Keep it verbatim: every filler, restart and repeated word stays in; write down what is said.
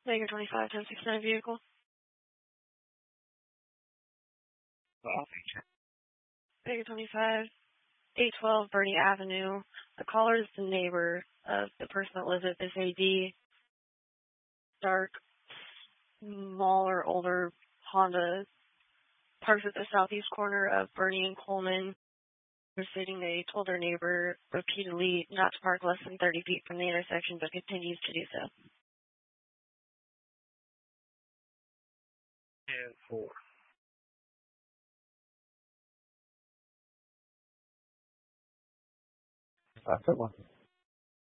Baker twenty-five, ten sixty-nine vehicle. Baker twenty-five, eight twelve Bernie Avenue. The caller is the neighbor of the person that lives at this A D. Dark, smaller, older Honda parked at the southeast corner of Bernie and Coleman. They're stating they told their neighbor repeatedly not to park less than thirty feet from the intersection, but continues to do so. And four. That's it one.